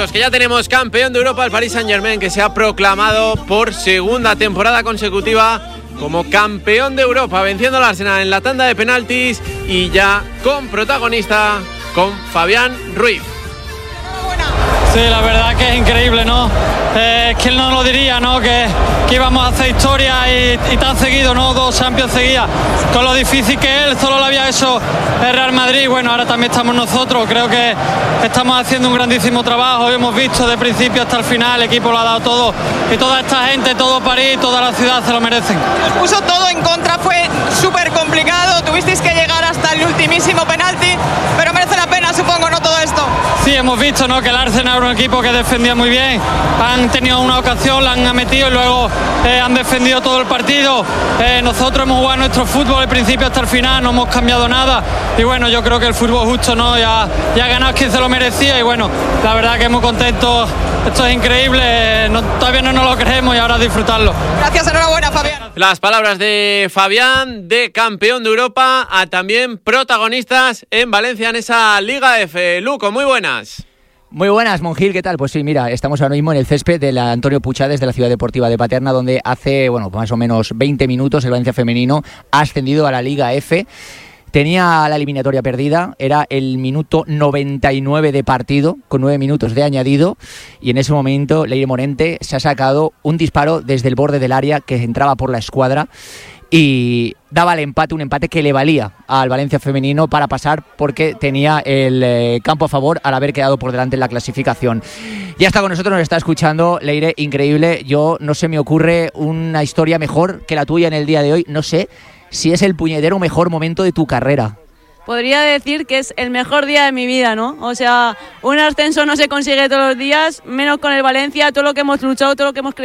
minutos, que ya tenemos campeón de Europa, el Paris Saint-Germain, que se ha proclamado por segunda temporada consecutiva como campeón de Europa, venciendo al Arsenal en la tanda de penaltis y ya con protagonista, con Fabián Ruiz. Sí, la verdad que es increíble, ¿no? ¿Quién no lo diría, no? Que íbamos a hacer historia y tan seguido, ¿no? 2 Champions seguidas, con lo difícil que él solo lo había hecho el Real Madrid. Bueno, ahora también estamos nosotros, creo que estamos haciendo un grandísimo trabajo, hemos visto de principio hasta el final, el equipo lo ha dado todo y toda esta gente, todo París, toda la ciudad se lo merecen. Os puso todo en contra, fue súper complicado, tuvisteis que llegar hasta el ultimísimo penalti, pero merece la pena, supongo, ¿no? Todo esto. Sí, hemos visto, ¿no? Que el Arsenal era un equipo que defendía muy bien, han tenido una ocasión, la han metido y luego han defendido todo el partido. Nosotros hemos jugado nuestro fútbol del principio hasta el final, no hemos cambiado nada y bueno, yo creo que el fútbol justo, ¿no? Ya ganado quien se lo merecía y bueno, la verdad que muy contentos, esto es increíble, todavía no nos lo creemos y ahora disfrutarlo. Gracias, enhorabuena, Fabián. Las palabras de Fabián, de campeón de Europa, a también protagonistas en Valencia en esa Liga F. Luco, muy buenas. Muy buenas, Monjil, ¿qué tal? Pues sí, mira, estamos ahora mismo en el césped del Antonio Puchades de la Ciudad Deportiva de Paterna, donde hace, bueno, más o menos 20 minutos el Valencia femenino ha ascendido a la Liga F. Tenía la eliminatoria perdida, era el minuto 99 de partido, con 9 minutos de añadido, y en ese momento Leire Morente se ha sacado un disparo desde el borde del área que entraba por la escuadra y daba el empate, un empate que le valía al Valencia femenino para pasar porque tenía el campo a favor al haber quedado por delante en la clasificación. Ya está con nosotros, nos está escuchando. Leire, increíble, yo no se me ocurre una historia mejor que la tuya en el día de hoy, no sé si es el puñetero mejor momento de tu carrera. Podría decir que es el mejor día de mi vida, ¿no? O sea, un ascenso no se consigue todos los días, menos con el Valencia, todo lo que hemos luchado, todo lo que hemos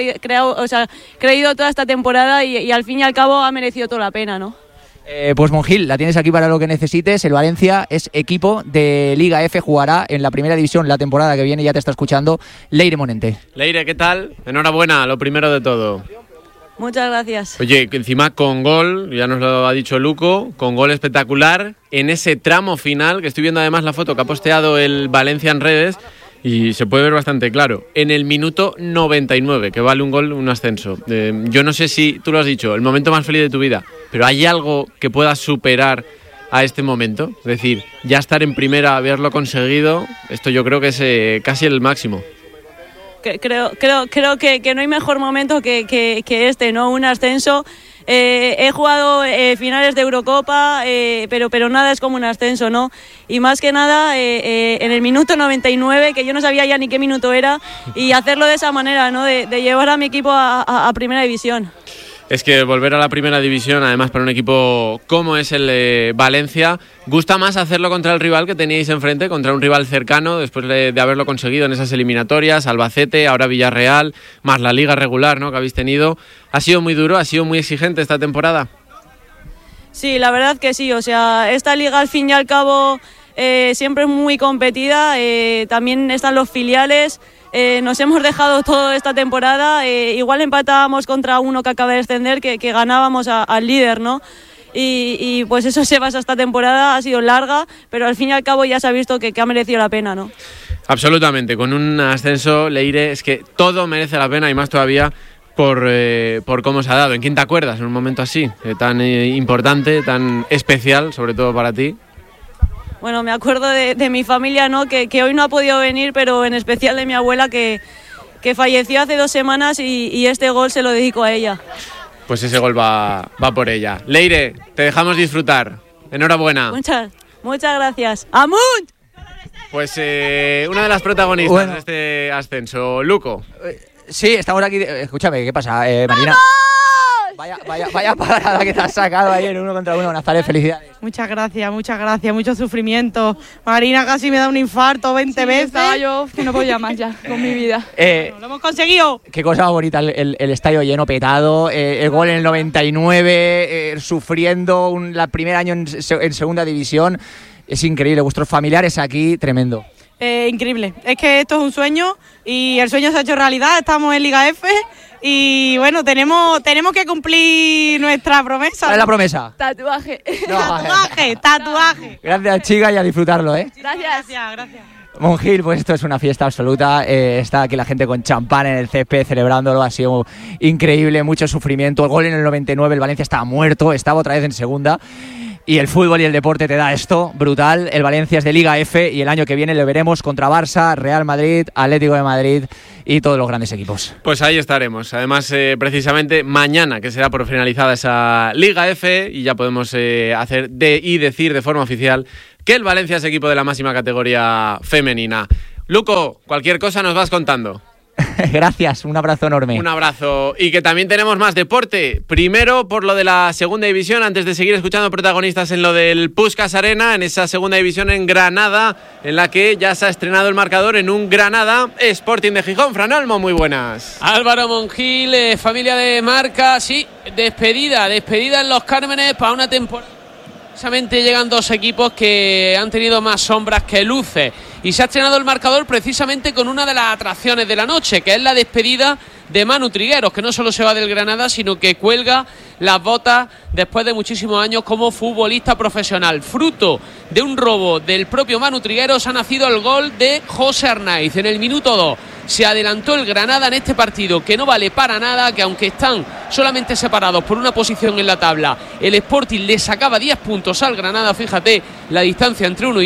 creído toda esta temporada y al fin y al cabo ha merecido toda la pena, ¿no? Pues Monjil, la tienes aquí para lo que necesites. El Valencia es equipo de Liga F, jugará en la primera división la temporada que viene, ya te está escuchando Leire Morente. Leire, ¿qué tal? Enhorabuena, lo primero de todo. Muchas gracias. Oye, que encima con gol, ya nos lo ha dicho Luco, con gol espectacular en ese tramo final, que estoy viendo además la foto que ha posteado el Valencia en redes y se puede ver bastante claro, en el minuto 99, que vale un gol, un ascenso. Yo no sé si, tú lo has dicho, el momento más feliz de tu vida, pero ¿hay algo que pueda superar a este momento? Es decir, ya estar en primera, haberlo conseguido, esto yo creo que es casi el máximo. Creo que no hay mejor momento que este, ¿no? Un ascenso. He jugado finales de Eurocopa, pero nada es como un ascenso, ¿no? Y más que nada en el minuto 99, que yo no sabía ya ni qué minuto era, y hacerlo de esa manera, ¿no? De llevar a mi equipo a primera división. Es que volver a la primera división, además para un equipo como es el Valencia, gusta más hacerlo contra el rival que teníais enfrente, contra un rival cercano, después de haberlo conseguido en esas eliminatorias, Albacete, ahora Villarreal, más la liga regular, ¿no?, que habéis tenido. ¿Ha sido muy duro, ha sido muy exigente esta temporada? Sí, la verdad que sí, o sea, esta liga al fin y al cabo siempre es muy competida, también están los filiales. Nos hemos dejado toda esta temporada, igual empatábamos contra uno que acaba de descender, que ganábamos al líder, ¿no? Y pues eso se basa esta temporada, ha sido larga, pero al fin y al cabo ya se ha visto que ha merecido la pena, ¿no? Absolutamente, con un ascenso, Leire, es que todo merece la pena y más todavía por cómo se ha dado. ¿En quién te acuerdas en un momento así, tan importante, tan especial, sobre todo para ti? Bueno, me acuerdo de mi familia, ¿no? Que hoy no ha podido venir, pero en especial de mi abuela que falleció hace 2 semanas y este gol se lo dedico a ella. Pues ese gol va por ella. Leire, te dejamos disfrutar. Enhorabuena. Muchas gracias. ¡Amunt! Pues una de las protagonistas de este ascenso, Luco. Sí, estamos aquí. Escúchame, ¿qué pasa, Marina? Vaya parada que te has sacado ahí en 1 contra 1, Nazaret, felicidades. Muchas gracias, mucho sufrimiento. Marina casi me da un infarto 20 veces. Estaba yo que no podía más ya con mi vida. Lo hemos conseguido. Qué cosa más bonita, el estadio lleno, petado, el gol en el 99, sufriendo el primer año en segunda división. Es increíble, vuestros familiares aquí, tremendo. Increíble, es que esto es un sueño y el sueño se ha hecho realidad, estamos en Liga F y bueno, tenemos que cumplir nuestra promesa. ¿Cuál es la promesa? Tatuaje. Tatuaje. Gracias, chicas, y a disfrutarlo, ¿eh? Gracias. Monjil, pues esto es una fiesta absoluta. Está aquí la gente con champán en el césped celebrándolo. Ha sido increíble, mucho sufrimiento. El gol en el 99, el Valencia estaba muerto, estaba otra vez en segunda. Y el fútbol y el deporte te da esto, brutal. El Valencia es de Liga F y el año que viene lo veremos contra Barça, Real Madrid, Atlético de Madrid y todos los grandes equipos. Pues ahí estaremos. Además, precisamente mañana, que será por finalizada esa Liga F, y ya podemos hacer y decir de forma oficial que el Valencia es equipo de la máxima categoría femenina. Luco, cualquier cosa nos vas contando. Gracias, un abrazo enorme. Un abrazo. Y que también tenemos más deporte. Primero por lo de la segunda división, antes de seguir escuchando protagonistas en lo del Puskás Arena, en esa segunda división en Granada, en la que ya se ha estrenado el marcador en un Granada Sporting de Gijón. Fran Olmo, muy buenas. Álvaro Monjil, familia de Marca, sí, despedida en Los Cármenes para una temporada. Precisamente llegan dos equipos que han tenido más sombras que luces, y se ha estrenado el marcador precisamente con una de las atracciones de la noche, que es la despedida de Manu Trigueros, que no solo se va del Granada, sino que cuelga las botas después de muchísimos años como futbolista profesional. Fruto de un robo del propio Manu Trigueros ha nacido el gol de José Arnaiz en el minuto 2. Se adelantó el Granada en este partido, que no vale para nada, que aunque están solamente separados por una posición en la tabla, el Sporting le sacaba 10 puntos al Granada. Fíjate la distancia entre uno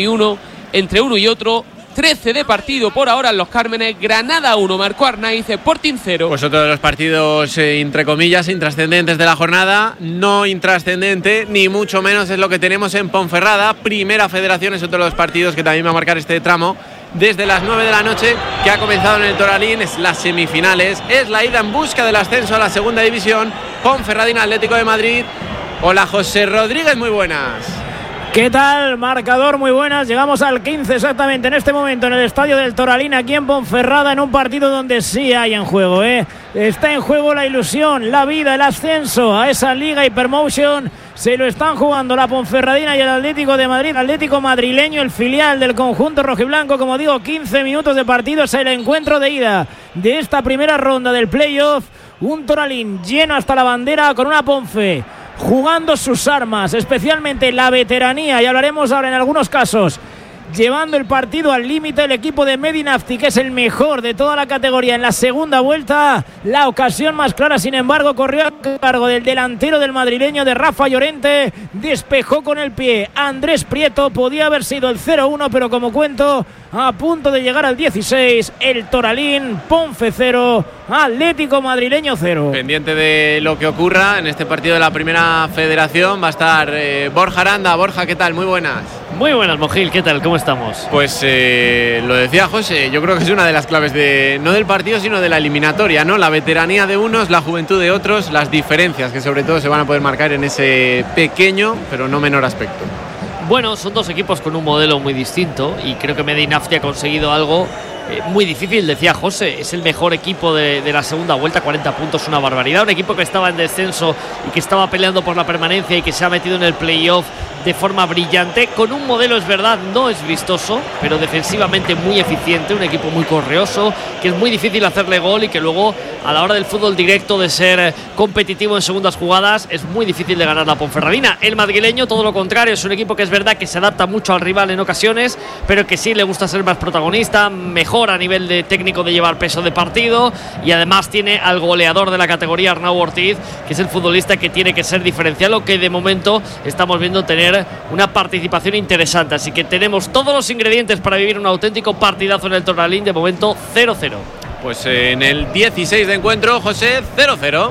y otro. 13 de partido por ahora en Los Cármenes. Granada 1, marcó Arnaiz, Sporting 0. Pues otro de los partidos, entre comillas, intrascendentes de la jornada. No intrascendente, ni mucho menos, es lo que tenemos en Ponferrada. Primera Federación es otro de los partidos que también va a marcar este tramo. Desde las 9 de la noche, que ha comenzado en el Toralín, es las semifinales, es la ida en busca del ascenso a la segunda división. Ponferradina Atlético de Madrid. Hola, José Rodríguez, muy buenas. ¿Qué tal? Marcador, muy buenas. Llegamos al 15 exactamente en este momento en el estadio del Toralín, aquí en Ponferrada, en un partido donde sí hay en juego, Está en juego la ilusión, la vida, el ascenso a esa Liga Hypermotion. Se lo están jugando la Ponferradina y el Atlético de Madrid, Atlético madrileño, el filial del conjunto rojiblanco. Como digo, 15 minutos de partido, es el encuentro de ida de esta primera ronda del playoff. Un Toralín lleno hasta la bandera, con una Ponfe jugando sus armas, especialmente la veteranía, y hablaremos ahora en algunos casos, llevando el partido al límite. El equipo de Medinafti, que es el mejor de toda la categoría en la segunda vuelta. La ocasión más clara, sin embargo, corrió a cargo del delantero del madrileño, de Rafa Llorente. Despejó con el pie Andrés Prieto. Podía haber sido el 0-1, pero como cuento, a punto de llegar al 16, el Toralín, Ponfe 0, Atlético madrileño 0. Pendiente de lo que ocurra en este partido de la Primera Federación va a estar Borja Aranda. Borja, ¿qué tal? Muy buenas. Muy buenas, Monjil, ¿qué tal? ¿Cómo estamos? Pues lo decía José, yo creo que es una de las claves no del partido, sino de la eliminatoria, ¿no? La veteranía de unos, la juventud de otros, las diferencias que sobre todo se van a poder marcar en ese pequeño, pero no menor aspecto. Bueno, son dos equipos con un modelo muy distinto, y creo que Medinafti ha conseguido algo muy difícil. Decía José, es el mejor equipo de la segunda vuelta, 40 puntos, una barbaridad. Un equipo que estaba en descenso y que estaba peleando por la permanencia y que se ha metido en el playoff de forma brillante, con un modelo, es verdad, no es vistoso, pero defensivamente muy eficiente, un equipo muy correoso, que es muy difícil hacerle gol y que luego, a la hora del fútbol directo, de ser competitivo en segundas jugadas, es muy difícil de ganar la Ponferradina. El madrileño, todo lo contrario, es un equipo que es verdad que se adapta mucho al rival en ocasiones, pero que sí le gusta ser más protagonista, mejor a nivel de técnico de llevar peso de partido, y además tiene al goleador de la categoría, Arnau Ortiz, que es el futbolista que tiene que ser diferencial, o que de momento estamos viendo tener una participación interesante. Así que tenemos todos los ingredientes para vivir un auténtico partidazo en el Toralín. De momento 0-0. Pues en el 16 de encuentro, José, 0-0.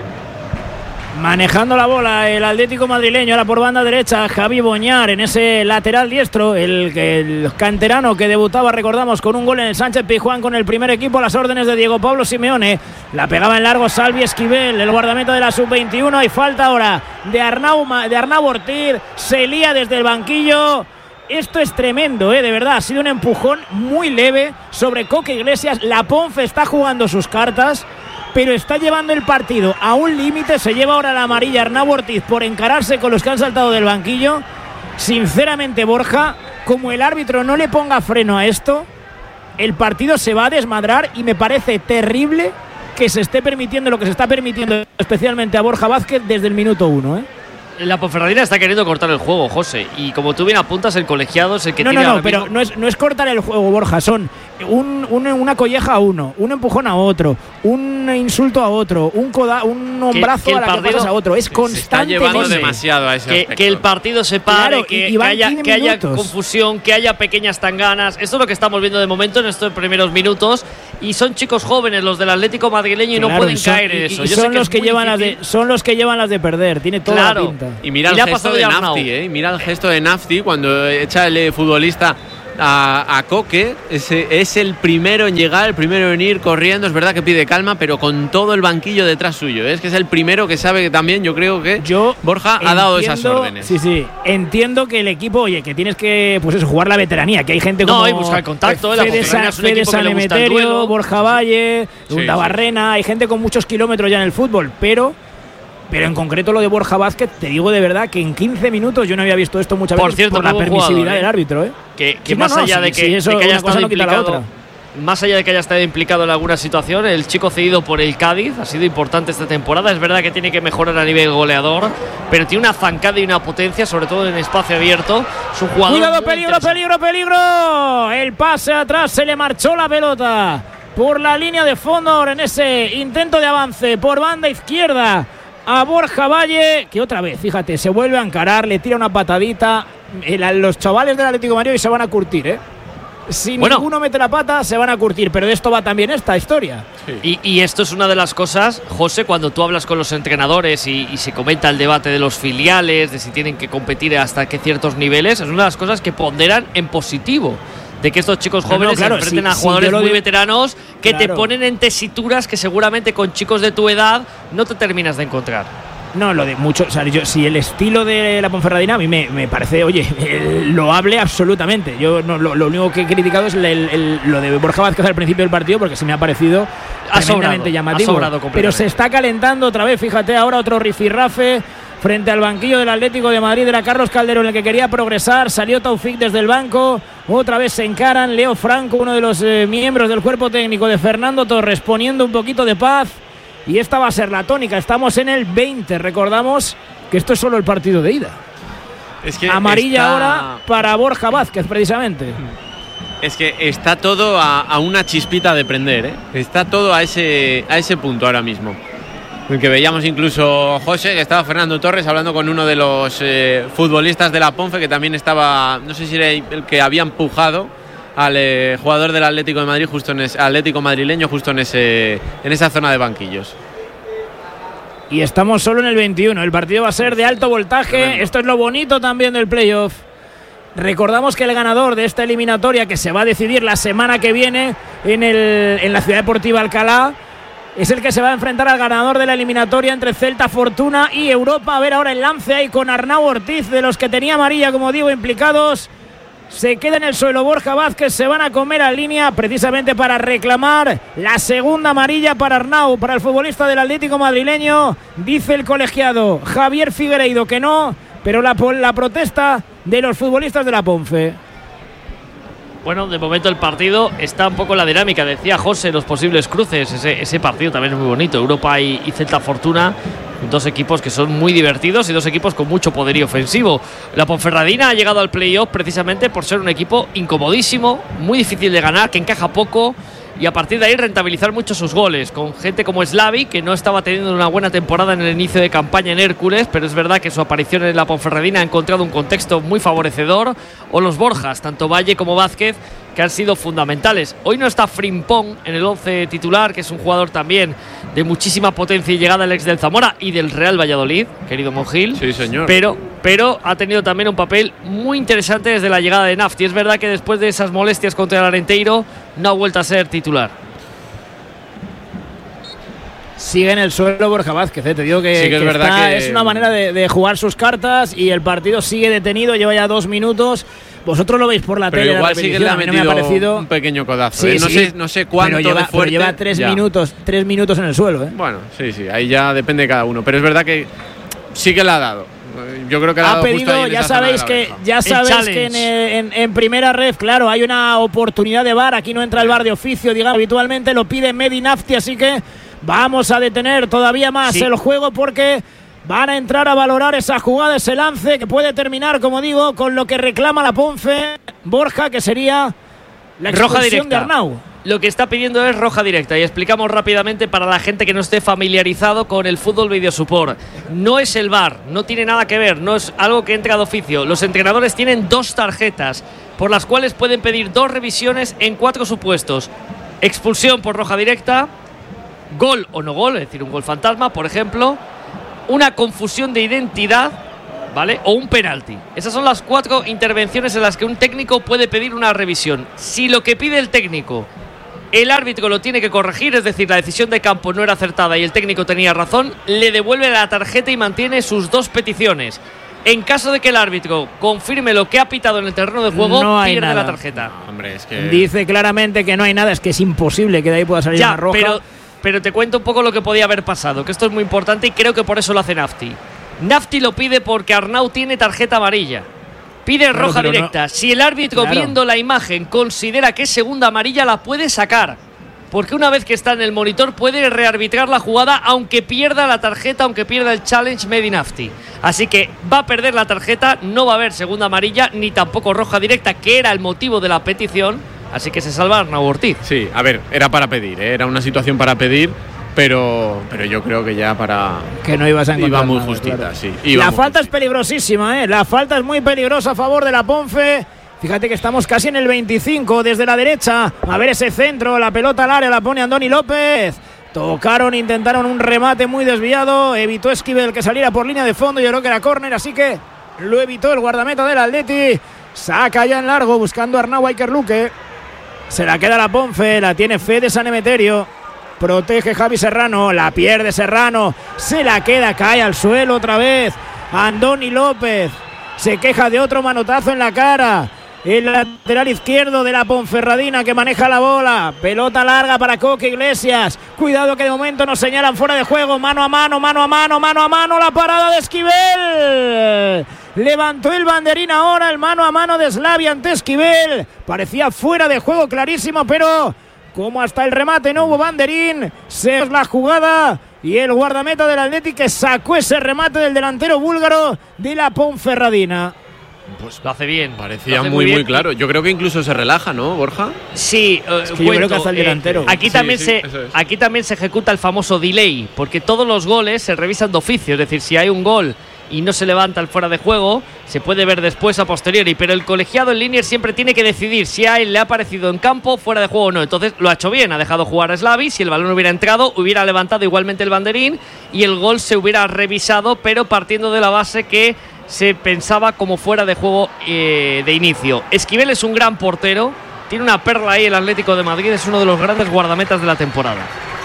Manejando la bola el Atlético madrileño, ahora por banda derecha Javi Boñar en ese lateral diestro, el canterano que debutaba, recordamos, con un gol en el Sánchez Pizjuán con el primer equipo a las órdenes de Diego Pablo Simeone. La pegaba en largo Salvi Esquivel, el guardameta de la sub-21. Hay falta ahora de Arnau Ortiz, se lía desde el banquillo. Esto es tremendo, de verdad, ha sido un empujón muy leve sobre Coque Iglesias. La Ponfe está jugando sus cartas, pero está llevando el partido a un límite. Se lleva ahora la amarilla Arnau Ortiz por encararse con los que han saltado del banquillo. Sinceramente, Borja, como el árbitro no le ponga freno a esto, el partido se va a desmadrar, y me parece terrible que se esté permitiendo lo que se está permitiendo, especialmente a Borja Vázquez, desde el minuto 1, La Ponferradina está queriendo cortar el juego, José. Y como tú bien apuntas, el colegiado es el que tiene. No, pero no es cortar el juego, Borja. Son una colleja a uno, un empujón a otro, un insulto a otro, un hombrazo a la que pasas a otro. Es constante. Se está llevando demasiado a ese aspecto. Que el partido se pare, claro, que haya confusión, que haya pequeñas tanganas. Esto es lo que estamos viendo de momento en estos primeros minutos. Y son chicos jóvenes los del Atlético madrileño y no pueden caer en eso. Son los que llevan las de perder. Tiene toda la pinta. Y mira el gesto de Nafti, mira el gesto de Nafti cuando echa el futbolista a Coque. Es el primero en llegar, el primero en ir corriendo. Es verdad que pide calma, pero con todo el banquillo detrás suyo. Es que es el primero que sabe que también, yo creo que Borja ha dado esas órdenes. Sí, entiendo que el equipo, oye, que tienes que jugar la veteranía, que hay gente como buscar el contacto, Fede San Emeterio, Borja Valle, Barrena, hay gente con muchos kilómetros ya en el fútbol, pero en concreto lo de Borja Vázquez, te digo de verdad que en 15 minutos yo no había visto esto muchas veces por la permisividad del árbitro. Que más allá de que haya estado implicado, más allá de que haya estado implicado en alguna situación, el chico cedido por el Cádiz ha sido importante esta temporada. Es verdad que tiene que mejorar a nivel goleador, pero tiene una zancada y una potencia, sobre todo en espacio abierto. Es un jugador. ¡Cuidado, peligro! El pase atrás, se le marchó la pelota por la línea de fondo ahora en ese intento de avance por banda izquierda a Borja Valle, que otra vez, fíjate, se vuelve a encarar, le tira una patadita. Los chavales del Atlético de Madrid se van a curtir, Si ninguno mete la pata, se van a curtir, pero de esto va también esta historia. Sí. Y esto es una de las cosas, José, cuando tú hablas con los entrenadores y se comenta el debate de los filiales, de si tienen que competir hasta qué ciertos niveles, es una de las cosas que ponderan en positivo. De que estos chicos jóvenes se enfrenten a jugadores muy veteranos que te ponen en tesituras que seguramente con chicos de tu edad no te terminas de encontrar. No, lo de mucho, si el estilo de la Ponferradina a mí me parece, loable absolutamente. Yo lo único que he criticado es lo de Borja Vázquez al principio del partido, porque se me ha parecido tremendamente llamativo. Pero se está calentando otra vez, fíjate, ahora otro rifirrafe frente al banquillo del Atlético de Madrid. Era Carlos Calderón el que quería progresar, salió Taufik desde el banco, otra vez se encaran. Leo Franco, uno de los miembros del cuerpo técnico de Fernando Torres, poniendo un poquito de paz, y esta va a ser la tónica. Estamos en el 20, recordamos que esto es solo el partido de ida. Es que amarilla ahora para Borja Vázquez, precisamente. Es que está todo a una chispita de prender, Está todo a ese punto ahora mismo. Que veíamos incluso, José, que estaba Fernando Torres hablando con uno de los futbolistas de la Ponfe, que también estaba, no sé si era el que había empujado al jugador del Atlético de Madrid, Atlético madrileño, justo en esa zona de banquillos. Y estamos solo en el 21, el partido va a ser de alto voltaje. Esto es lo bonito también del playoff. Recordamos que el ganador de esta eliminatoria, que se va a decidir la semana que viene en la Ciudad Deportiva Alcalá, es el que se va a enfrentar al ganador de la eliminatoria entre Celta Fortuna y Europa. A ver ahora el lance ahí con Arnau Ortiz, de los que tenía amarilla, como digo, implicados. Se queda en el suelo Borja Vázquez, se van a comer a línea precisamente para reclamar la segunda amarilla para Arnau, para el futbolista del Atlético madrileño. Dice el colegiado Javier Figueiredo que no, pero la protesta de los futbolistas de la Ponfe. Bueno, de momento el partido está un poco en la dinámica, decía José, los posibles cruces. Ese partido también es muy bonito. Europa y Celta Fortuna, dos equipos que son muy divertidos y dos equipos con mucho poderío ofensivo. La Ponferradina ha llegado al playoff precisamente por ser un equipo incomodísimo, muy difícil de ganar, que encaja poco, y a partir de ahí rentabilizar mucho sus goles, con gente como Slavi, que no estaba teniendo una buena temporada en el inicio de campaña en Hércules, pero es verdad que su aparición en la Ponferradina ha encontrado un contexto muy favorecedor, o los Borjas, tanto Valle como Vázquez, que han sido fundamentales. Hoy no está Frimpong en el 11 titular, que es un jugador también de muchísima potencia y llegada, el ex del Zamora y del Real Valladolid, querido Monjil. Sí, señor. Pero ha tenido también un papel muy interesante desde la llegada de Nafti. Es verdad que después de esas molestias contra el Arenteiro no ha vuelto a ser titular. Sigue en el suelo Borja Vázquez, te digo que, es una manera de jugar sus cartas, y el partido sigue detenido, lleva ya 2 minutos. Vosotros lo veis por la tele. Pero igual sí que le ha metido un pequeño codazo. Sí, no sé cuánto pero de fuerte. Lleva 3 minutos en el suelo. Bueno, sí, ahí ya depende de cada uno. Pero es verdad que sí que le ha dado. Yo creo que le ha dado pedido, justo ahí ya sabéis que en primera red, claro, hay una oportunidad de VAR. Aquí no entra el VAR de oficio, digamos, habitualmente lo pide Medi Nafti, así que vamos a detener todavía más el juego, porque van a entrar a valorar esa jugada, ese lance que puede terminar, como digo, con lo que reclama la Ponfe, Borja, que sería la expulsión de Arnau. Lo que está pidiendo es roja directa, y explicamos rápidamente para la gente que no esté familiarizado con el fútbol video support. No es el VAR, no tiene nada que ver, no es algo que entra de oficio. Los entrenadores tienen 2 tarjetas por las cuales pueden pedir 2 revisiones en 4 supuestos: expulsión por roja directa, gol o no gol, es decir, un gol fantasma, por ejemplo, una confusión de identidad, ¿vale?, o un penalti. Esas son las 4 intervenciones en las que un técnico puede pedir una revisión. Si lo que pide el técnico, el árbitro lo tiene que corregir, es decir, la decisión de campo no era acertada y el técnico tenía razón, le devuelve la tarjeta y mantiene sus 2 peticiones. En caso de que el árbitro confirme lo que ha pitado en el terreno de juego, pierde la tarjeta. No, hombre, es que... Dice claramente que no hay nada, es que es imposible que de ahí pueda salir una roja. Pero te cuento un poco lo que podía haber pasado, que esto es muy importante y creo que por eso lo hace Nafti. Nafti lo pide porque Arnau tiene tarjeta amarilla. Pide roja directa. No. Si el árbitro, viendo la imagen, considera que es segunda amarilla, la puede sacar. Porque una vez que está en el monitor puede rearbitrar la jugada, aunque pierda la tarjeta, aunque pierda el challenge made in Nafti. Así que va a perder la tarjeta, no va a haber segunda amarilla, ni tampoco roja directa, que era el motivo de la petición. Así que se salva Arnau Ortiz. Sí, a ver, era para pedir, era una situación para pedir. Pero yo creo que ya para... Que no ibas a encontrar iba muy nada, justita, claro. Sí. La falta es peligrosísima, La falta es muy peligrosa a favor de la Ponfe. Fíjate que estamos casi en el 25 desde la derecha. A ver ese centro, la pelota al área, la pone Andoni López. Tocaron, intentaron un remate muy desviado. Evitó Esquivel que saliera por línea de fondo. Yo creo que era córner, así que lo evitó el guardameta del Atleti. Saca ya en largo buscando a Arnau Aikerluke. Se la queda la Ponfe, la tiene Fede San Emeterio. Protege Javi Serrano, la pierde Serrano, se la queda, cae al suelo otra vez. Andoni López se queja de otro manotazo en la cara. El lateral izquierdo de la Ponferradina que maneja la bola. Pelota larga para Coque Iglesias. Cuidado que de momento nos señalan fuera de juego. Mano a mano, la parada de Esquivel. Levantó el banderín ahora, el mano a mano de Slavia ante Esquivel. Parecía fuera de juego clarísimo, pero... como hasta el remate no hubo banderín, se es la jugada y el guardameta del Athletic que sacó ese remate del delantero búlgaro de la Ponferradina. Pues lo hace bien. Parecía muy claro. Yo creo que incluso se relaja, ¿no, Borja? Sí, es que yo creo que hasta el delantero. Aquí también se ejecuta el famoso delay, porque todos los goles se revisan de oficio, es decir, si hay un gol y no se levanta el fuera de juego, se puede ver después a posteriori, pero el colegiado en línea siempre tiene que decidir si a él le ha parecido en campo, fuera de juego o no. Entonces lo ha hecho bien, ha dejado jugar a Slavi. Si el balón hubiera entrado, hubiera levantado igualmente el banderín y el gol se hubiera revisado, pero partiendo de la base que se pensaba como fuera de juego de inicio. Esquivel es un gran portero, tiene una perla ahí el Atlético de Madrid, es uno de los grandes guardametas de la temporada.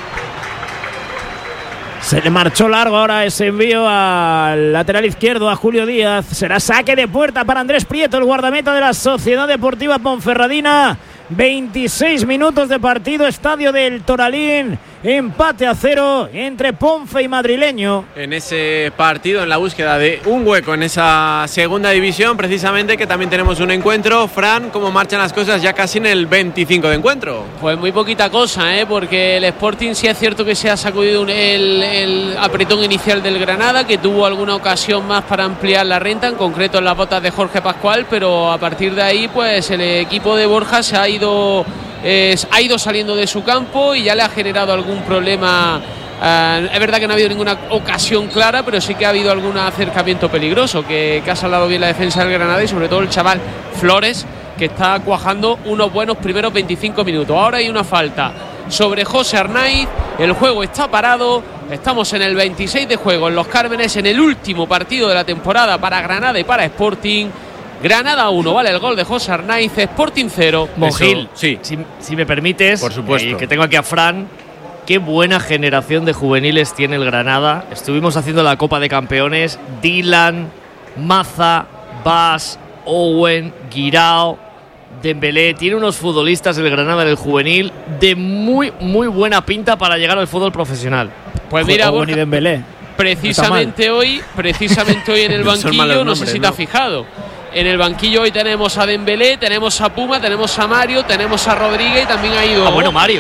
Se le marchó largo ahora ese envío al lateral izquierdo, a Julio Díaz. Será saque de puerta para Andrés Prieto, el guardameta de la Sociedad Deportiva Ponferradina. 26 minutos de partido, estadio del Toralín. Empate a 0 entre Ponfe y Madrileño. En ese partido, en la búsqueda de un hueco en esa segunda división, precisamente, que también tenemos un encuentro. Fran, ¿cómo marchan las cosas ya casi en el 25 de encuentro? Pues muy poquita cosa, porque el Sporting sí es cierto que se ha sacudido el apretón inicial del Granada, que tuvo alguna ocasión más para ampliar la renta, en concreto en las botas de Jorge Pascual, pero a partir de ahí pues el equipo de Borja se ha ido saliendo de su campo y ya le ha generado algún problema. Es verdad que no ha habido ninguna ocasión clara, pero sí que ha habido algún acercamiento peligroso que ha salado bien la defensa del Granada y sobre todo el chaval Flores, que está cuajando unos buenos primeros 25 minutos. Ahora hay una falta sobre José Arnaiz, el juego está parado, estamos en el 26 de juego en Los Cármenes, en el último partido de la temporada para Granada y para Sporting. Granada 1, vale el gol de José Arnaiz, Sporting 0. Mongil, sí. Si me permites, por supuesto, que tengo aquí a Fran. Qué buena generación de juveniles tiene el Granada. Estuvimos haciendo la Copa de Campeones. Dylan, Maza, Bas, Owen, Guirao, Dembélé. Tiene unos futbolistas el Granada del juvenil de muy buena pinta para llegar al fútbol profesional. Pues mira, Owen y Dembélé. Precisamente hoy en el banquillo, no sé si te has fijado. En el banquillo hoy tenemos a Dembélé, tenemos a Puma, tenemos a Mario, tenemos a Rodríguez y también ha ido... bueno, Mario.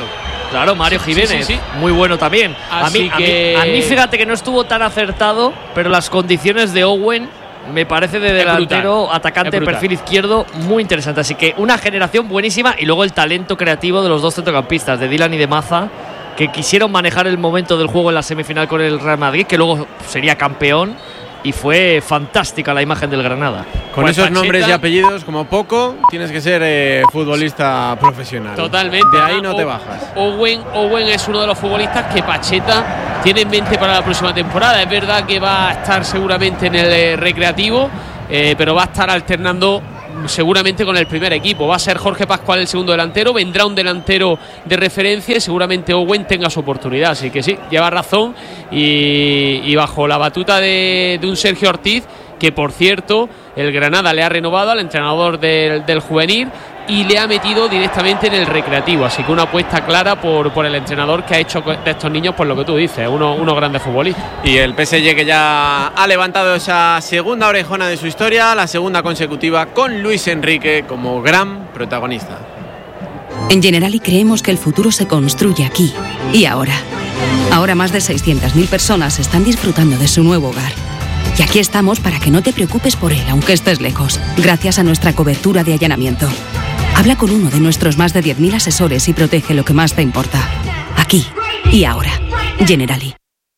Claro, Mario Jiménez, sí. muy bueno también. A mí, fíjate que no estuvo tan acertado, pero las condiciones de Owen me parece de delantero, atacante, perfil izquierdo, muy interesante. Así que una generación buenísima y luego el talento creativo de los dos centrocampistas, de Dylan y de Maza, que quisieron manejar el momento del juego en la semifinal con el Real Madrid, que luego sería campeón. Y fue fantástica la imagen del Granada. Con pues esos Pacheta, nombres y apellidos, como poco, tienes que ser futbolista profesional. Totalmente. De ahí no te bajas. Owen es uno de los futbolistas que Pacheta tiene en mente para la próxima temporada. Es verdad que va a estar seguramente en el recreativo, pero va a estar alternando seguramente con el primer equipo. Va a ser Jorge Pascual el segundo delantero, vendrá un delantero de referencia y seguramente Owen tenga su oportunidad. Así que sí, lleva razón y bajo la batuta de un Sergio Ortiz, que por cierto el Granada le ha renovado al entrenador del juvenil y le ha metido directamente en el recreativo. Así que una apuesta clara por el entrenador, que ha hecho de estos niños, por lo que tú dices, unos grandes futbolistas. Y el PSG, que ya ha levantado esa segunda orejona de su historia, la segunda consecutiva, con Luis Enrique como gran protagonista. En Generali creemos que el futuro se construye aquí y ahora. Ahora más de 600.000 personas están disfrutando de su nuevo hogar. Y aquí estamos para que no te preocupes por él, aunque estés lejos, gracias a nuestra cobertura de allanamiento. Habla con uno de nuestros más de 10.000 asesores y protege lo que más te importa. Aquí y ahora. Generali.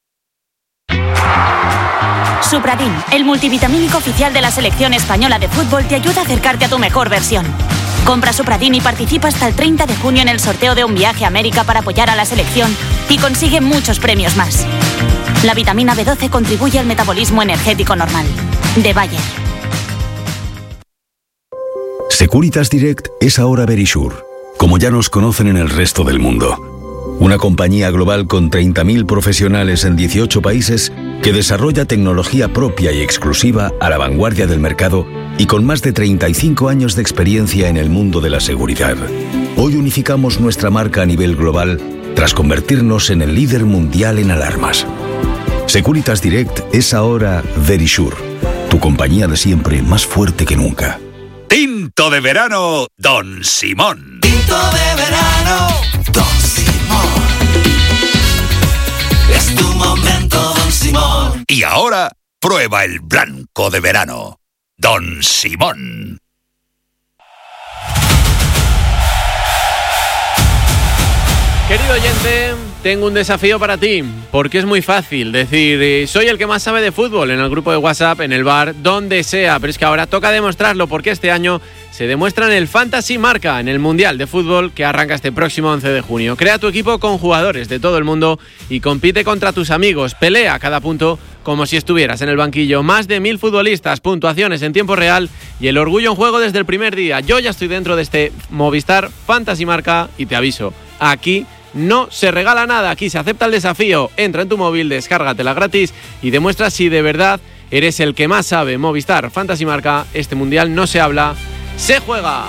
Supradin, el multivitamínico oficial de la selección española de fútbol, te ayuda a acercarte a tu mejor versión. Compra Supradin y participa hasta el 30 de junio en el sorteo de un viaje a América para apoyar a la selección y consigue muchos premios más. La vitamina B12 contribuye al metabolismo energético normal. De Bayer. Securitas Direct es ahora Verisure, como ya nos conocen en el resto del mundo. Una compañía global con 30.000 profesionales en 18 países que desarrolla tecnología propia y exclusiva a la vanguardia del mercado y con más de 35 años de experiencia en el mundo de la seguridad. Hoy unificamos nuestra marca a nivel global tras convertirnos en el líder mundial en alarmas. Securitas Direct es ahora Verisure, tu compañía de siempre más fuerte que nunca. Tinto de verano, Don Simón. Tinto de verano, Don Simón. Es tu momento, Don Simón. Y ahora, prueba el blanco de verano, Don Simón. Querido oyente, tengo un desafío para ti, porque es muy fácil decir soy el que más sabe de fútbol en el grupo de WhatsApp, en el bar, donde sea, pero es que ahora toca demostrarlo, porque este año se demuestra en el Fantasy Marca, en el Mundial de Fútbol que arranca este próximo 11 de junio. Crea tu equipo con jugadores de todo el mundo y compite contra tus amigos, pelea cada punto como si estuvieras en el banquillo. Más de 1000 futbolistas, puntuaciones en tiempo real y el orgullo en juego desde el primer día. Yo ya estoy dentro de este Movistar Fantasy Marca y te aviso, aquí no se regala nada, aquí se acepta el desafío. Entra en tu móvil, descárgatela gratis y demuestra si de verdad eres el que más sabe. Movistar Fantasy Marca, este mundial no se habla, se juega.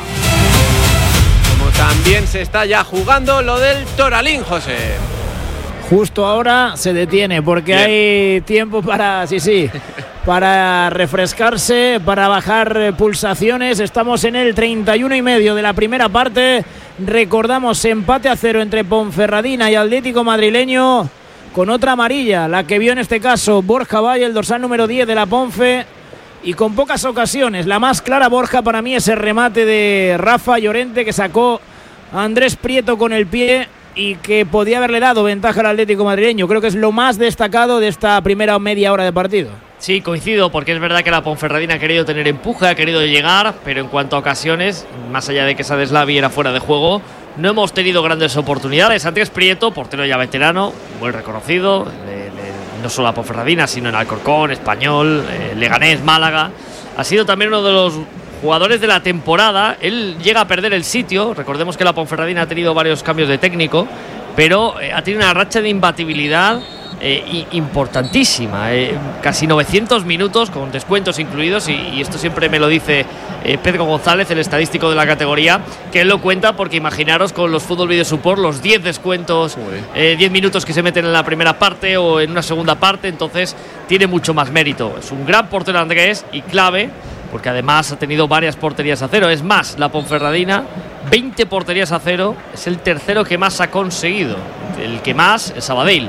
Como también se está ya jugando lo del Toralín, José. Justo ahora se detiene porque hay tiempo para, para refrescarse, para bajar pulsaciones. Estamos en el 31,5 de la primera parte. Recordamos, empate a 0 entre Ponferradina y Atlético Madrileño, con otra amarilla, la que vio en este caso Borja Valle, el dorsal número 10 de la Ponfe, y con pocas ocasiones. La más clara, Borja, para mí es el remate de Rafa Llorente, que sacó a Andrés Prieto con el pie y que podía haberle dado ventaja al Atlético Madrileño. Creo que es lo más destacado de esta primera media hora de partido. Sí, coincido, porque es verdad que la Ponferradina ha querido tener empuje, ha querido llegar, pero en cuanto a ocasiones, más allá de que Sadeslavi era fuera de juego, no hemos tenido grandes oportunidades. Andrés Prieto, portero ya veterano, muy reconocido, no solo a Ponferradina, sino en Alcorcón, Español, Leganés, Málaga. Ha sido también uno de los jugadores de la temporada. Él llega a perder el sitio. Recordemos que la Ponferradina ha tenido varios cambios de técnico, pero ha tenido una racha de imbatibilidad importantísima, casi 900 minutos con descuentos incluidos, y esto siempre me lo dice Pedro González, el estadístico de la categoría, que él lo cuenta porque imaginaros con los Fútbol Video Support los 10 descuentos, 10 minutos que se meten en la primera parte o en una segunda parte, entonces tiene mucho más mérito. Es un gran portero Andrés y clave porque además ha tenido varias porterías a cero. Es más, la Ponferradina, 20 porterías a cero, es el tercero que más ha conseguido. El que más es Sabadell,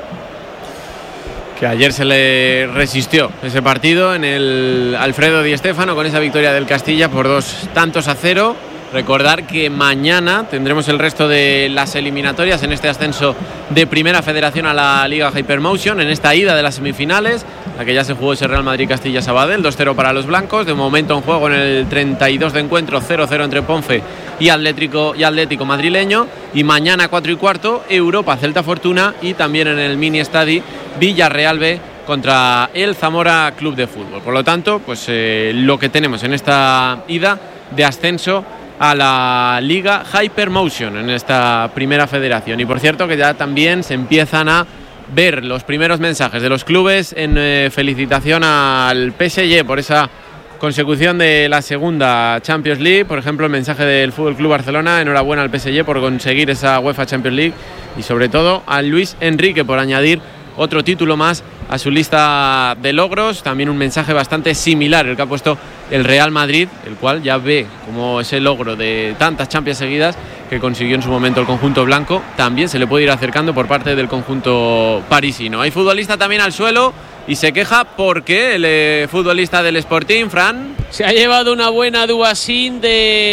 que ayer se le resistió ese partido en el Alfredo Di Stéfano con esa victoria del Castilla por 2-0. Recordar que mañana tendremos el resto de las eliminatorias en este ascenso de Primera Federación a la Liga Hypermotion, en esta ida de las semifinales, la que ya se jugó ese Real Madrid-Castilla-Sabadell, 2-0 para los blancos. De momento en juego en el 32 de encuentro, 0-0 entre Ponfe y Atlético madrileño. Y mañana 4:15, Europa Celta Fortuna, y también en el mini estadi Villarreal B contra el Zamora Club de Fútbol. Por lo tanto, pues lo que tenemos en esta ida de ascenso a la Liga Hypermotion en esta Primera Federación. Y por cierto que ya también se empiezan a ver los primeros mensajes de los clubes en felicitación al PSG por esa consecución de la segunda Champions League. Por ejemplo, el mensaje del Fútbol Club Barcelona: enhorabuena al PSG por conseguir esa UEFA Champions League, y sobre todo a Luis Enrique por añadir otro título más a su lista de logros. También un mensaje bastante similar el que ha puesto el Real Madrid, el cual ya ve como ese logro de tantas Champions seguidas que consiguió en su momento el conjunto blanco también se le puede ir acercando por parte del conjunto parisino. Hay futbolista también al suelo y se queja porque el futbolista del Sporting, Fran, se ha llevado una buena duasín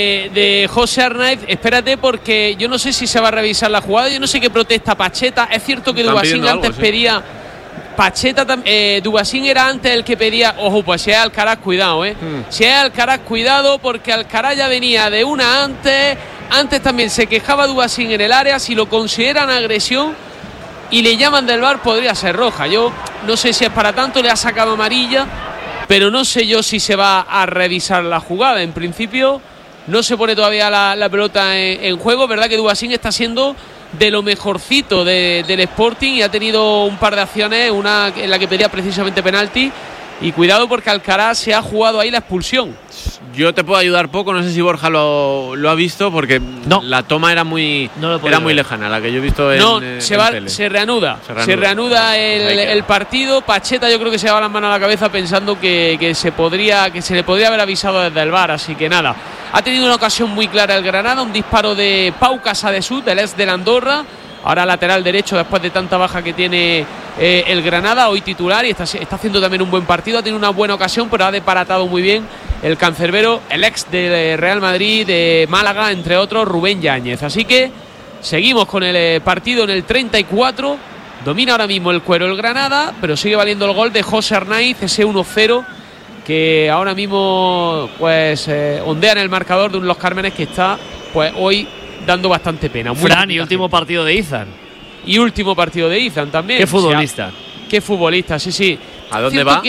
de José Arnaiz. Espérate, porque yo no sé si se va a revisar la jugada, yo no sé qué protesta Pacheta. Es cierto que Duasín antes pedía... Pacheta, Duasín era antes el que pedía, ojo, pues si es Alcaraz, cuidado, si es Alcaraz, cuidado, porque Alcaraz ya venía de una antes también se quejaba Duasín en el área. Si lo consideran agresión y le llaman del VAR, podría ser roja. Yo no sé si es para tanto, le ha sacado amarilla, pero no sé yo si se va a revisar la jugada. En principio no se pone todavía la pelota en juego. Verdad que Duasín está siendo de lo mejorcito del Sporting y ha tenido un par de acciones, una en la que pedía precisamente penalti, y cuidado porque Alcaraz se ha jugado ahí la expulsión. Yo te puedo ayudar poco, no sé si Borja lo ha visto, porque la toma era muy lejana, la que yo he visto en se reanuda el partido. Pacheta yo creo que se lleva las manos a la cabeza pensando que se le podría haber avisado desde el VAR, así que nada. Ha tenido una ocasión muy clara el Granada, un disparo de Pau Casadesús, el ex del Andorra, ahora lateral derecho después de tanta baja que tiene el Granada, hoy titular, y está haciendo también un buen partido. Ha tenido una buena ocasión, pero ha desbaratado muy bien el cancerbero, el ex de Real Madrid, de Málaga, entre otros, Rubén Yáñez. Así que seguimos con el partido en el 34. Domina ahora mismo el cuero el Granada, pero sigue valiendo el gol de José Arnaiz, ese 1-0 que ahora mismo pues ondea en el marcador de un Los Cármenes que está pues hoy dando bastante pena. Fran, y último partido de Izan. Y último partido de Izan también. Qué futbolista. Qué futbolista, sí. ¿A dónde va?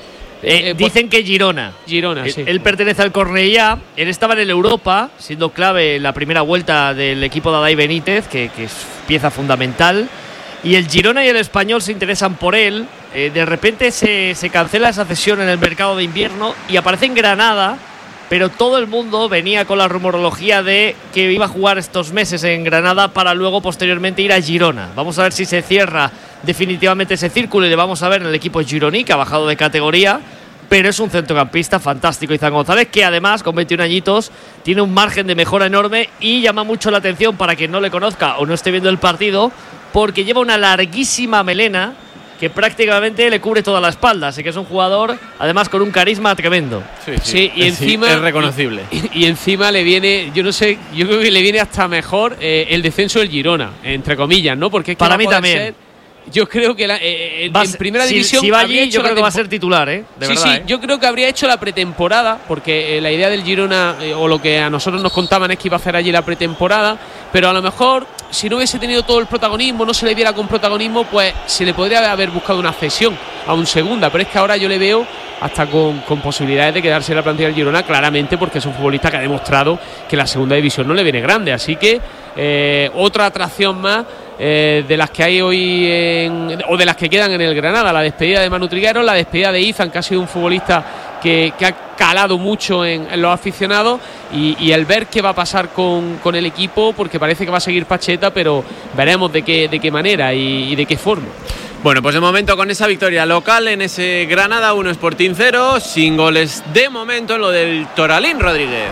Dicen que Girona. Sí. Él pertenece al Cornellá. Él estaba en el Europa, siendo clave en la primera vuelta del equipo de Adai Benítez, que es pieza fundamental. Y el Girona y el Español se interesan por él. De repente se cancela esa cesión en el mercado de invierno y aparece en Granada, pero todo el mundo venía con la rumorología de que iba a jugar estos meses en Granada para luego posteriormente ir a Girona. Vamos a ver si se cierra definitivamente ese círculo y le vamos a ver en el equipo gironí, que ha bajado de categoría, pero es un centrocampista fantástico, Izan González, que además con 21 añitos tiene un margen de mejora enorme y llama mucho la atención para quien no le conozca o no esté viendo el partido, porque lleva una larguísima melena que prácticamente le cubre toda la espalda, así que es un jugador además con un carisma tremendo. Sí, y encima es reconocible. Y encima le viene, yo no sé, yo creo que le viene hasta mejor el descenso del Girona, entre comillas, ¿no? Porque es que para mí también. Yo creo que en primera división. Si va allí, yo creo que va a ser titular, de verdad. Yo creo que habría hecho la pretemporada, porque la idea del Girona, o lo que a nosotros nos contaban, es que iba a hacer allí la pretemporada, pero a lo mejor, si no hubiese tenido todo el protagonismo, no se le viera con protagonismo, pues se le podría haber buscado una cesión a un segunda, pero es que ahora yo le veo hasta con posibilidades de quedarse en la plantilla del Girona, claramente, porque es un futbolista que ha demostrado que la segunda división no le viene grande, así que otra atracción más de las que hay hoy o de las que quedan en el Granada. La despedida de Manu Trigueros, la despedida de Izan, que ha sido un futbolista que ha calado mucho en los aficionados, y el ver qué va a pasar con el equipo, porque parece que va a seguir Pacheta, pero veremos de qué manera y de qué forma. Bueno, pues de momento con esa victoria local en ese Granada 1 Sporting 0, sin goles de momento en lo del Toralín, Rodríguez.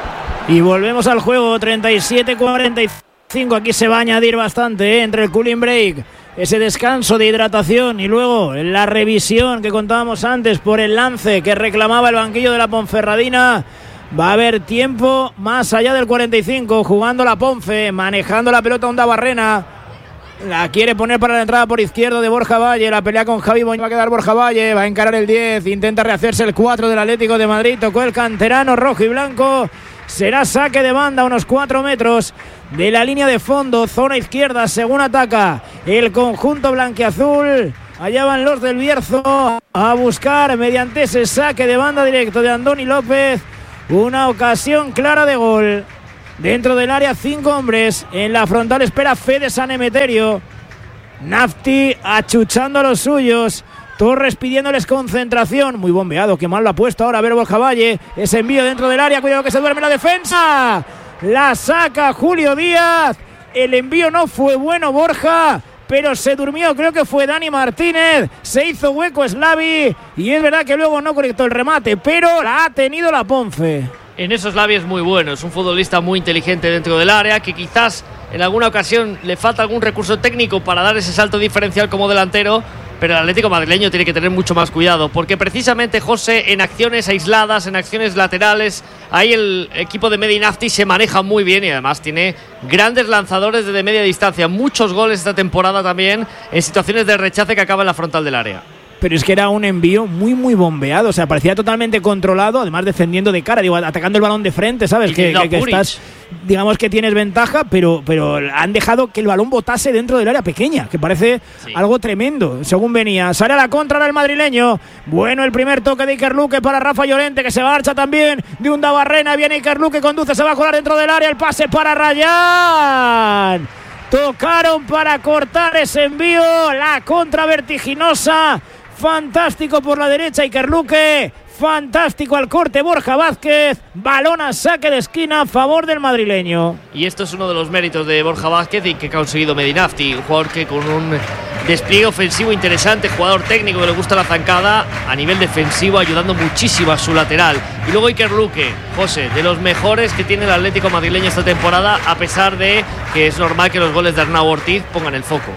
Y volvemos al juego, 37-45. Aquí se va a añadir bastante entre el cooling break, ese descanso de hidratación y luego la revisión que contábamos antes por el lance que reclamaba el banquillo de la Ponferradina. Va a haber tiempo más allá del 45, jugando la Ponfe, manejando la pelota Onda Barrena. La quiere poner para la entrada por izquierdo de Borja Valle. La pelea con Javi Boña. Va a quedar Borja Valle. Va a encarar el 10. Intenta rehacerse el 4 del Atlético de Madrid. Tocó el canterano rojo y blanco. Será saque de banda a unos 4 metros de la línea de fondo. Zona izquierda según ataca el conjunto blanquiazul. Allá van los del Bierzo a buscar mediante ese saque de banda directo de Andoni López una ocasión clara de gol. Dentro del área 5 hombres. En la frontal espera Fede San Emeterio. Nafti achuchando a los suyos. Torres pidiéndoles concentración. Muy bombeado, que mal lo ha puesto ahora a ver Borja Valle. Ese envío dentro del área. Cuidado que se duerme la defensa. La saca Julio Díaz. El envío no fue bueno, Borja, pero se durmió, creo que fue Dani Martínez. Se hizo hueco Slavi. Y es verdad que luego no conectó el remate, pero la ha tenido la Ponfe. En esos Slavi es muy bueno, es un futbolista muy inteligente dentro del área, que quizás en alguna ocasión le falta algún recurso técnico para dar ese salto diferencial como delantero, pero el Atlético madrileño tiene que tener mucho más cuidado, porque precisamente, José, en acciones aisladas, en acciones laterales, ahí el equipo de Medi Nafti se maneja muy bien y además tiene grandes lanzadores desde media distancia, muchos goles esta temporada también en situaciones de rechace que acaba en la frontal del área. Pero es que era un envío muy bombeado, o sea, parecía totalmente controlado, además defendiendo de cara, digo, atacando el balón de frente, ¿sabes? Que estás, digamos que tienes ventaja, pero han dejado que el balón botase dentro del área pequeña, que parece algo tremendo, según venía. Sale a la contra del madrileño. Bueno, el primer toque de Iker Luque para Rafa Llorente, que se marcha también de Unda Barrena. Viene Iker Luque, conduce, se va a colar dentro del área, el pase para Rayán. Tocaron para cortar ese envío, la contra vertiginosa. Fantástico por la derecha Iker Luque. Fantástico al corte Borja Vázquez. Balón a saque de esquina a favor del madrileño. Y esto es uno de los méritos de Borja Vázquez y que ha conseguido Medi Nafti. Un jugador que con un despliegue ofensivo interesante, jugador técnico que le gusta la zancada, a nivel defensivo ayudando muchísimo a su lateral. Y luego Iker Luque, José, de los mejores que tiene el Atlético madrileño esta temporada, a pesar de que es normal que los goles de Arnau Ortiz pongan el foco.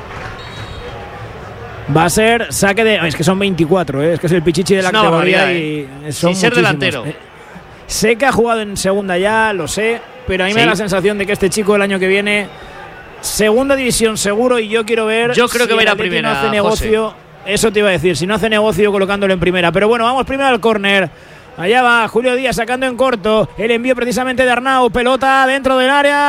Va a ser saque de... Es que son 24, es que es el pichichi de la categoría y son sin ser delantero. Sé que ha jugado en segunda ya, lo sé, pero a mí me da la sensación de que este chico el año que viene, segunda división seguro, y yo quiero ver... Yo creo que va a ir a primera, no hace negocio, José. Eso te iba a decir, si no hace negocio colocándolo en primera. Pero bueno, vamos primero al córner. Allá va Julio Díaz sacando en corto el envío precisamente de Arnau, pelota dentro del área.